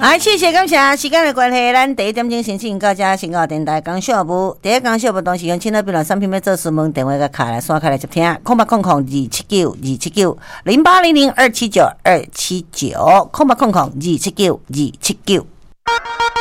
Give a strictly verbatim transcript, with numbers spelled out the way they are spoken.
好，谢谢感谢，时间的关系，咱第一点钟先请到这新高电台讲小部，第一讲小部当时用请到比如产品要做询问，电话个卡来刷开来接听，空八空空二七九二七九零八零零二七九二七九，空八空空二七九二七九。